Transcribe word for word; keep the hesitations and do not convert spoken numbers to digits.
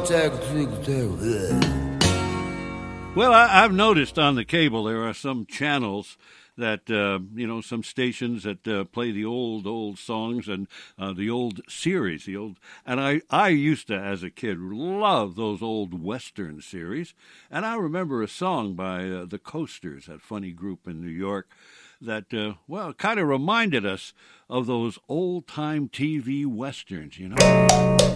Well, I, I've noticed on the cable there are some channels that, uh, you know, some stations that uh, play the old, old songs and uh, the old series, the old, and I, I used to, as a kid, love those old Western series. And I remember a song by uh, the Coasters, that funny group in New York, that, uh, well, kind of reminded us of those old-time T V Westerns, you know.